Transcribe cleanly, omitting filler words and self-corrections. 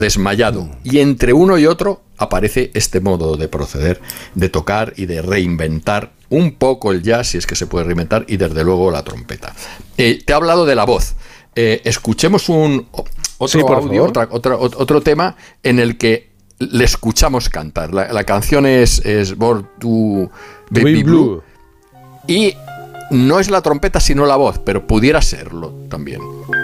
desmayado. Y entre uno y otro aparece este modo de proceder, de tocar y de reinventar un poco el jazz, si es que se puede reinventar, y desde luego la trompeta. Te he hablado de la voz. Escuchemos otro audio, otro tema en el que le escuchamos cantar. La canción es Born to Baby Blue. Y no es la trompeta, sino la voz, pero pudiera serlo también.